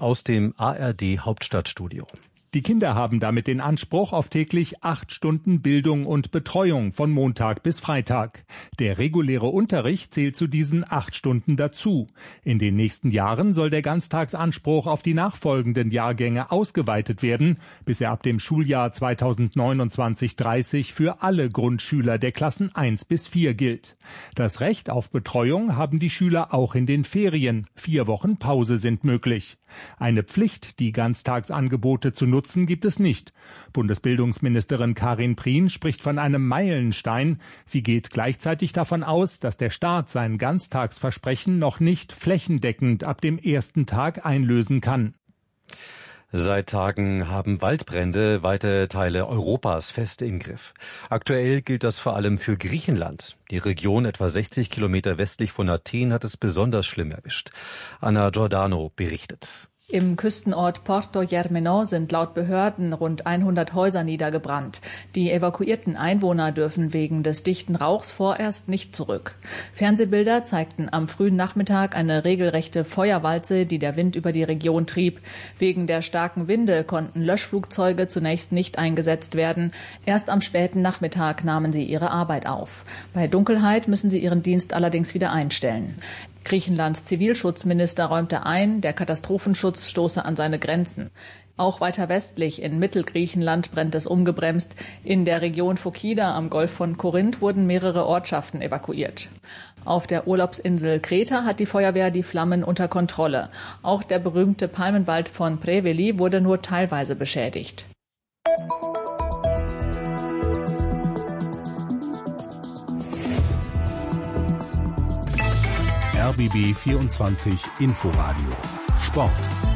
aus dem ARD Hauptstadtstudio. Die Kinder haben damit den Anspruch auf täglich 8 Stunden Bildung und Betreuung von Montag bis Freitag. Der reguläre Unterricht zählt zu diesen 8 Stunden dazu. In den nächsten Jahren soll der Ganztagsanspruch auf die nachfolgenden Jahrgänge ausgeweitet werden, bis er ab dem Schuljahr 2029/30 für alle Grundschüler der Klassen 1 bis 4 gilt. Das Recht auf Betreuung haben die Schüler auch in den Ferien. 4 Wochen Pause sind möglich. Eine Pflicht, die Ganztagsangebote zu nutzen, gibt es nicht. Bundesbildungsministerin Karin Prien spricht von einem Meilenstein. Sie geht gleichzeitig davon aus, dass der Staat sein Ganztagsversprechen noch nicht flächendeckend ab dem ersten Tag einlösen kann. Seit Tagen haben Waldbrände weite Teile Europas fest im Griff. Aktuell gilt das vor allem für Griechenland. Die Region etwa 60 Kilometer westlich von Athen hat es besonders schlimm erwischt. Anna Giordano berichtet. Im Küstenort Porto Germano sind laut Behörden rund 100 Häuser niedergebrannt. Die evakuierten Einwohner dürfen wegen des dichten Rauchs vorerst nicht zurück. Fernsehbilder zeigten am frühen Nachmittag eine regelrechte Feuerwalze, die der Wind über die Region trieb. Wegen der starken Winde konnten Löschflugzeuge zunächst nicht eingesetzt werden. Erst am späten Nachmittag nahmen sie ihre Arbeit auf. Bei Dunkelheit müssen sie ihren Dienst allerdings wieder einstellen. Griechenlands Zivilschutzminister räumte ein, der Katastrophenschutz stoße an seine Grenzen. Auch weiter westlich in Mittelgriechenland brennt es ungebremst. In der Region Phokida am Golf von Korinth wurden mehrere Ortschaften evakuiert. Auf der Urlaubsinsel Kreta hat die Feuerwehr die Flammen unter Kontrolle. Auch der berühmte Palmenwald von Preveli wurde nur teilweise beschädigt. RBB 24 Inforadio Sport.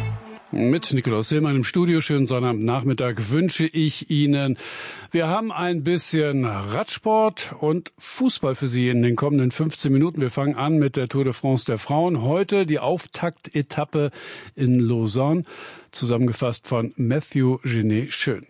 Mit Nikolaus Hillmann im Studio. Schönen Sonnabendnachmittag wünsche ich Ihnen. Wir haben ein bisschen Radsport und Fußball für Sie in den kommenden 15 Minuten. Wir fangen an mit der Tour de France der Frauen. Heute die Auftaktetappe in Lausanne, zusammengefasst von Matthew Genet-Schön.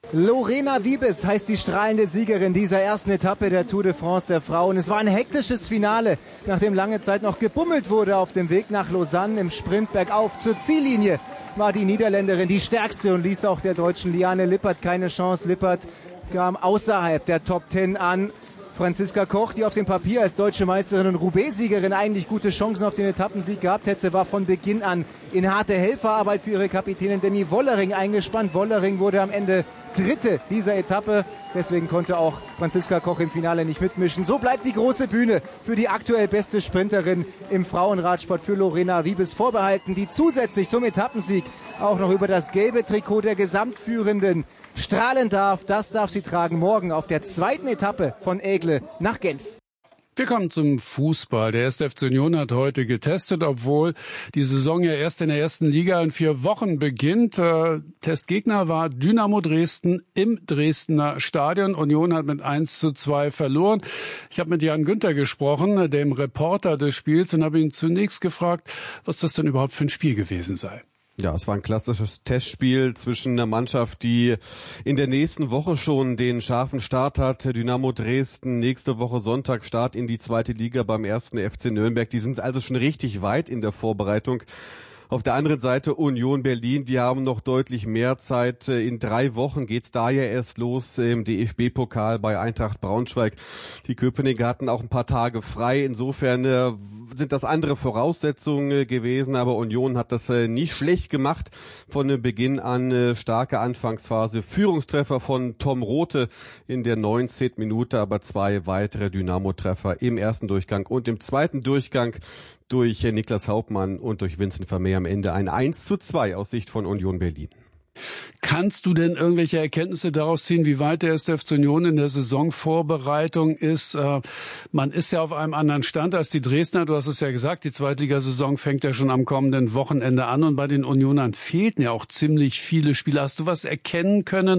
Lorena Wiebes heißt die strahlende Siegerin dieser ersten Etappe der Tour de France der Frauen. Es war ein hektisches Finale, nachdem lange Zeit noch gebummelt wurde auf dem Weg nach Lausanne im Sprint bergauf. Zur Ziellinie war die Niederländerin die stärkste und ließ auch der deutschen Liane Lippert keine Chance. Lippert kam außerhalb der Top 10 an. Franziska Koch, die auf dem Papier als deutsche Meisterin und Roubaix-Siegerin eigentlich gute Chancen auf den Etappensieg gehabt hätte, war von Beginn an in harte Helferarbeit für ihre Kapitänin Demi Wollering eingespannt. Wollering wurde am Ende Dritte dieser Etappe. Deswegen konnte auch Franziska Koch im Finale nicht mitmischen. So bleibt die große Bühne für die aktuell beste Sprinterin im Frauenradsport für Lorena Wiebes vorbehalten, die zusätzlich zum Etappensieg auch noch über das gelbe Trikot der Gesamtführenden strahlen darf. Das darf sie tragen morgen auf der zweiten Etappe von Aigle nach Genf. Wir kommen zum Fußball. Der 1. FC Union hat heute getestet, obwohl die Saison ja erst in der ersten Liga in 4 Wochen beginnt. Testgegner war Dynamo Dresden im Dresdner Stadion. Union hat mit 1:2 verloren. Ich habe mit Jan Günther gesprochen, dem Reporter des Spiels, und habe ihn zunächst gefragt, was das denn überhaupt für ein Spiel gewesen sei. Ja, es war ein klassisches Testspiel zwischen einer Mannschaft, die in der nächsten Woche schon den scharfen Start hat. Dynamo Dresden, nächste Woche Sonntag Start in die zweite Liga beim 1. FC Nürnberg. Die sind also schon richtig weit in der Vorbereitung. Auf der anderen Seite Union Berlin, die haben noch deutlich mehr Zeit. In 3 Wochen geht's da ja erst los im DFB-Pokal bei Eintracht Braunschweig. Die Köpenicker hatten auch ein paar Tage frei. Insofern sind das andere Voraussetzungen gewesen, aber Union hat das nicht schlecht gemacht. Von Beginn an starke Anfangsphase. Führungstreffer von Tom Rothe in der 19. Minute, aber 2 weitere Dynamo-Treffer im ersten Durchgang und im zweiten Durchgang durch Niklas Hauptmann und durch Vincent Vermeer am Ende ein 1:2 aus Sicht von Union Berlin. Kannst du denn irgendwelche Erkenntnisse daraus ziehen, wie weit der 1. FC Union in der Saisonvorbereitung ist? Man ist ja auf einem anderen Stand als die Dresdner. Du hast es ja gesagt, die Zweitligasaison fängt ja schon am kommenden Wochenende an. Und bei den Unionern fehlten ja auch ziemlich viele Spieler. Hast du was erkennen können,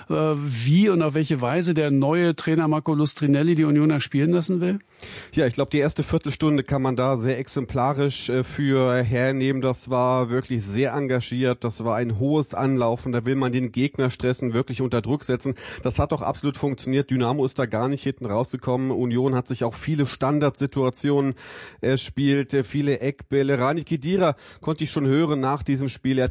wie und auf welche Weise der neue Trainer Marco Lustrinelli die Unioner spielen lassen will? Ja, ich glaube, die erste Viertelstunde kann man da sehr exemplarisch für hernehmen. Das war wirklich sehr engagiert. Das war ein hohes Anlaufen. Da will man den Gegner stressen, wirklich unter Druck setzen. Das hat auch absolut funktioniert. Dynamo ist da gar nicht hinten rausgekommen. Union hat sich auch viele Standardsituationen erspielt, viele Eckbälle. Rani Khedira konnte ich schon hören nach diesem Spiel. Er